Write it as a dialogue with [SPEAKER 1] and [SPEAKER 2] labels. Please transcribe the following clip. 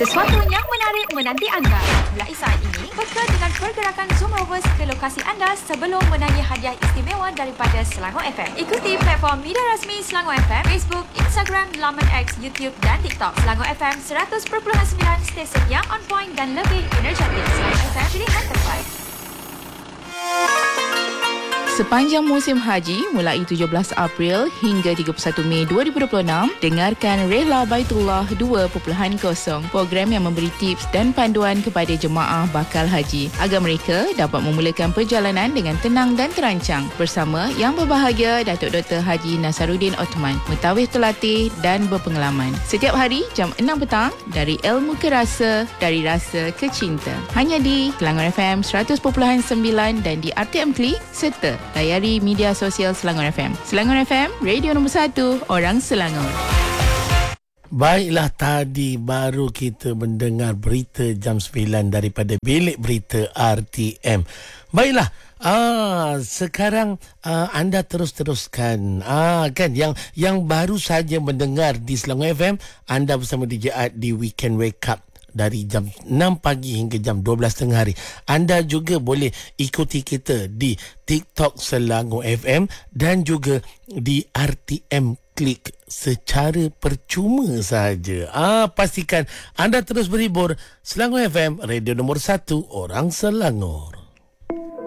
[SPEAKER 1] Sesuatu yang menarik menanti anda. Mulai saat ini, peka dengan pergerakan Zoom Rovers ke lokasi anda sebelum menagih hadiah istimewa daripada Selangor FM. Ikuti platform media rasmi Selangor FM, Facebook, Instagram, laman X, YouTube dan TikTok. Selangor FM 100.9, stesen yang on point dan lebih energetik. Selangor FM, pilihan terbaik.
[SPEAKER 2] Sepanjang musim haji mulai 17 April hingga 31 Mei 2026, dengarkan Rehla Baitullah 2.0, program yang memberi tips dan panduan kepada jemaah bakal haji agar mereka dapat memulakan perjalanan dengan tenang dan terancang bersama Yang Berbahagia Datuk Dr. Haji Nasaruddin Othman, mentawis terlatih dan berpengalaman. Setiap hari jam 6 petang dari ilmu ke rasa, dari rasa ke cinta. Hanya di Selangor FM 100.9 dan di RTM Klik serta layari media sosial Selangor FM. Selangor FM, radio nombor 1, orang Selangor.
[SPEAKER 3] Baiklah, tadi baru kita mendengar berita jam 9 daripada Bilik Berita RTM. Baiklah, sekarang anda teruskan kan yang baru saja mendengar di Selangor FM, anda bersama DJ Art di Weekend Wake Up dari jam 6 pagi hingga jam 12 tengah hari. Anda juga boleh ikuti kita di TikTok Selangor FM dan juga di RTM Klik secara percuma saja. Pastikan anda terus berhibur. Selangor FM, radio nombor 1, orang Selangor.